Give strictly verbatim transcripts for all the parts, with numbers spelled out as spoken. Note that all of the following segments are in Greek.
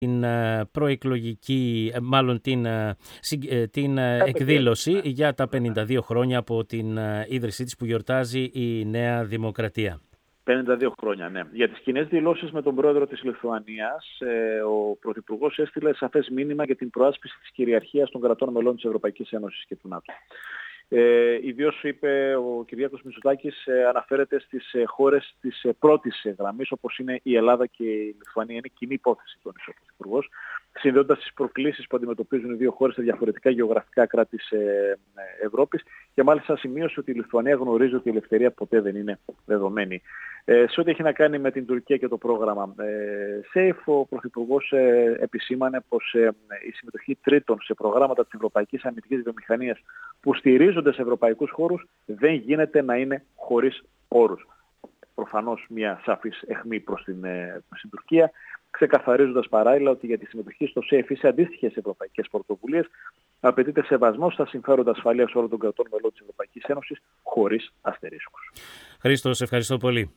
την προεκλογική, μάλλον την, την εκδήλωση για τα πενήντα δύο χρόνια από την ίδρυσή της που γιορτάζει η Νέα Δημοκρατία. πενήντα δύο χρόνια, ναι. Για τις κοινές δηλώσεις με τον πρόεδρο της Λιθουανίας, ο Πρωθυπουργός έστειλε σαφές μήνυμα για την προάσπιση της κυριαρχίας των κρατών μελών της Ευρωπαϊκής Ένωσης και του ΝΑΤΟ. Ε, ιδίως, είπε ο Κυριάκος Μητσοτάκης, ε, αναφέρεται στις ε, χώρες της ε, πρώτης ε, γραμμής, όπως είναι η Ελλάδα και η Λιθουανία. Είναι κοινή υπόθεση, τόνισε ο Πρωθυπουργός, συνδέοντας τις προκλήσεις που αντιμετωπίζουν οι δύο χώρες σε διαφορετικά γεωγραφικά κράτη της ε, Ευρώπης, και μάλιστα σημείωσε ότι η Λιθουανία γνωρίζει ότι η ελευθερία ποτέ δεν είναι δεδομένη. Ε, σε ό,τι έχει να κάνει με την Τουρκία και το πρόγραμμα ε, SAFE, ο Πρωθυπουργός ε, επισήμανε πως ε, η συμμετοχή τρίτων σε προγράμματα της Ευρωπαϊκής Αμυντικής Βιομηχανίας που στηρίζονται σε ευρωπαϊκούς χώρους δεν γίνεται να είναι χωρίς όρους. Προφανώς μια σαφής αιχμή προς την, ε, προς την Τουρκία, ξεκαθαρίζοντας παράλληλα ότι για τη συμμετοχή στο SAFE ή σε αντίστοιχες ευρωπαϊκές πρωτοβουλίες απαιτείται σεβασμός στα συμφέροντα ασφαλείας όλων των κρατών μελών της Ευρωπαϊκής Ένωσης, χωρίς αστερίσκους. Χρήστο, σε ευχαριστώ πολύ.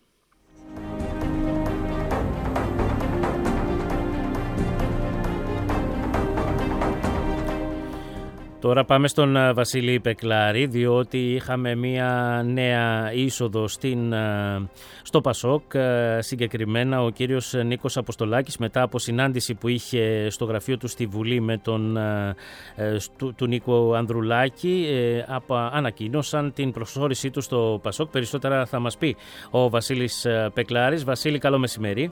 Τώρα πάμε στον Βασίλη Πεκλάρη, διότι είχαμε μία νέα είσοδο στην, στο Πασόκ. Συγκεκριμένα ο κύριος Νίκος Αποστολάκης, μετά από συνάντηση που είχε στο γραφείο του στη Βουλή με τον του, του Νίκο Ανδρουλάκη, ανακοίνωσαν την προσχώρησή του στο Πασόκ. Περισσότερα θα μας πει ο Βασίλης Πεκλάρης. Βασίλη, καλό μεσημέρι.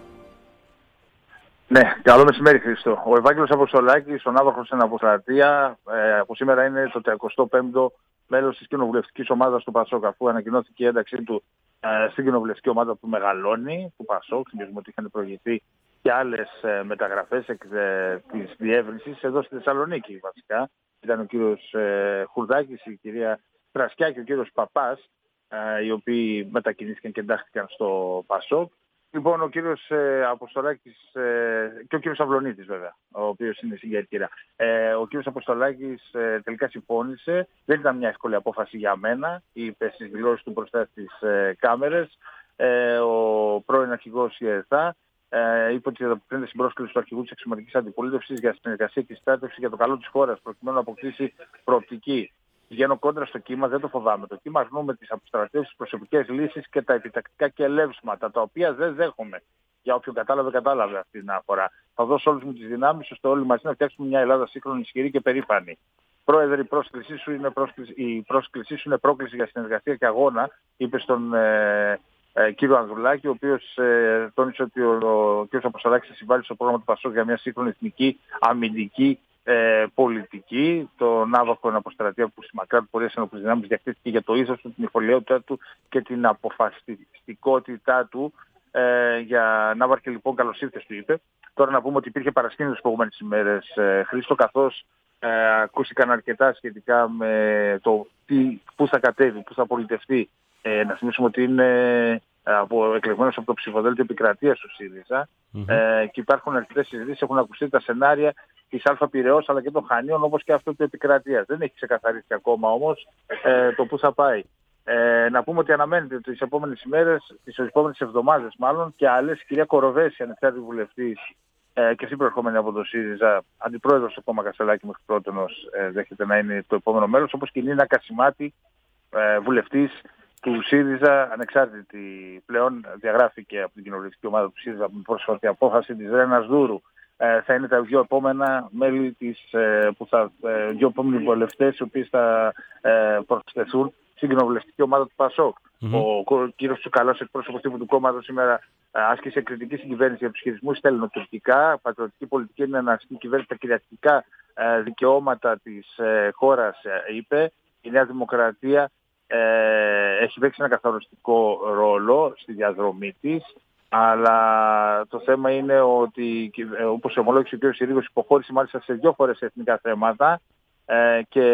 Ναι, καλό μεσημέρι, Χρήστο. Ο Ευάγγελος Αποστολάκης, ο ναύαρχος στην Αποστρατεία, ε, από σήμερα είναι το τριακοστό πέμπτο μέλος της κοινοβουλευτικής ομάδας του Πασόκ, αφού ανακοινώθηκε η ένταξή του ε, στην κοινοβουλευτική ομάδα που μεγαλώνει, του Πασόκ. Θυμίζουμε ότι είχαν προηγηθεί και άλλες ε, μεταγραφές ε, της διεύρυνσης εδώ στη Θεσσαλονίκη, βασικά. Ήταν ο κύριος ε, Χουρδάκης, η κυρία Πρασκιά και ο κύριος Παπάς, ε, οι οποίοι μετακινήθηκαν και εντάχθηκαν στο Πασόκ. Λοιπόν, ο κύριος ε, Αποστολάκης ε, και ο κύριος Αυλωνίτης, βέβαια, ο οποίος είναι συγγενής. Ε, ο κύριος Αποστολάκης ε, τελικά συμφώνησε. Δεν ήταν μια εύκολη απόφαση για μένα. Είπε στις δηλώσεις του μπροστά στις ε, κάμερες. Ε, ο πρώην αρχηγός ΙΕΘΑ ε, είπε ότι αποκρίνεται στην πρόσκληση του αρχηγού της αξιωματικής αντιπολίτευσης για συνεργασία και στράτευση για το καλό της χώρας, προκειμένου να αποκτήσει προοπτική. Βγαίνω κόντρα στο κύμα, δεν το φοβάμαι. Το κύμα αρνούμε τις αποστρατεύσεις, τις προσωπικές λύσεις και τα επιτακτικά κελεύσματα, τα οποία δεν δέχομαι. Για όποιον κατάλαβε, κατάλαβε αυτή την αφορά. Θα δώσω όλες μου τις δυνάμεις ώστε όλοι μαζί να φτιάξουμε μια Ελλάδα σύγχρονη, ισχυρή και περήφανη. Πρόεδρε, η πρόσκλησή σου είναι, πρόσκληση, η πρόσκλησή σου είναι πρόκληση για συνεργασία και αγώνα, είπε στον ε, ε, κύριο Ανδρουλάκη, ο οποίος ε, τόνισε ότι ο, ο κ. Αποστολάκης θα συμβάλλει στο πρόγραμμα του Πασόκ για μια σύγχρονη εθνική αμυντική Ε, πολιτική, το ναύαρχο αποστρατεία που στη μακρά του πορεία ενόπλες δυνάμεις διαχτίστηκε για το ήθος του, την υφολαιότητά του και την αποφασιστικότητά του. Ε, για ναύαρχε, λοιπόν, καλώς ήρθες, του είπε. Τώρα να πούμε ότι υπήρχε παρασκήνιο τις προηγούμενες ημέρες, ε, Χρήστο, καθώς ε, ακούστηκαν αρκετά σχετικά με το τι, πού θα κατέβει, πού θα πολιτευτεί. Ε, να θυμίσουμε ότι είναι από, εκλεγμένος από το ψηφοδέλτιο επικρατείας του ΣΥΡΙΖΑ mm-hmm. ε, και υπάρχουν αρκετές συζητήσεις, έχουν ακουστεί τα σενάρια της Α Πειραιώς αλλά και των Χανίων, όπως και αυτό του επικρατείας. Δεν έχει ξεκαθαρίσει ακόμα όμως ε, το πού θα πάει. Ε, να πούμε ότι αναμένεται τις επόμενες ημέρες, τις επόμενες εβδομάδες μάλλον, και άλλες, η κυρία Κοροβέση, ανεξάρτητη βουλευτής ε, και αυτή προερχόμενη από το ΣΥΡΙΖΑ, αντιπρόεδρος του κόμμα Κασελάκη μέχρι πρότενος, ε, δέχεται να είναι το επόμενο μέλος, όπως και η Νίνα Κασιμάτη, ε, βουλευτής του ΣΥΡΙΖΑ, ανεξάρτητη πλέον, διαγράφηκε από την κοινοβουλευτική ομάδα του ΣΥΡΙΖΑ με πρόσφατη απόφαση της Ρένας Δούρου. Ε, θα είναι τα δύο επόμενα μέλη της, ε, που θα, ε, δύο επόμενοι βουλευτές, οι οποίοι θα ε, προσθεθούν στην κοινοβουλευτική ομάδα του Πασόκ. Mm-hmm. Ο, ο κύριος Τσουκαλάς, εκπρόσωπος τύπου του κόμματος, σήμερα ε, άσκησε κριτική στην κυβέρνηση για τους χειρισμούς στα ελληνοτουρκικά. Πατριωτική πολιτική είναι να ασκεί η κυβέρνηση τα κυριαρχικά ε, δικαιώματα της ε, χώρας, ε, είπε. Η Νέα Δημοκρατία ε, έχει παίξει ένα καθοριστικό ρόλο στη διαδρομή της. Αλλά το θέμα είναι ότι, όπως ομολόγησε ο κ. Συρίγος, υποχώρησε μάλιστα σε δύο φορές σε εθνικά θέματα ε, και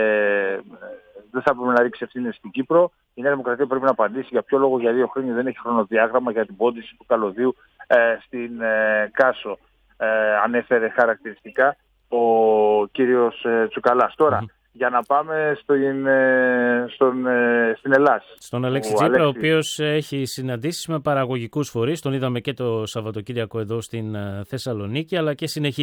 δεν θα πρέπει να ρίξει ευθύνες στην Κύπρο. Η Νέα Δημοκρατία πρέπει να απαντήσει για ποιο λόγο για δύο χρόνια δεν έχει χρονοδιάγραμμα για την πόντιση του καλωδίου ε, στην ε, Κάσο. Ε, ανέφερε χαρακτηριστικά ο κύριος ε, Τσουκαλάς. Τώρα, mm-hmm. για να πάμε στον, στον, στην Ελλάς. Στον Αλέξη Τσίπρα, Αλέξη... ο οποίος έχει συναντήσεις με παραγωγικούς φορείς. Τον είδαμε και το Σαββατοκύριακο εδώ στην Θεσσαλονίκη, αλλά και συνεχίζει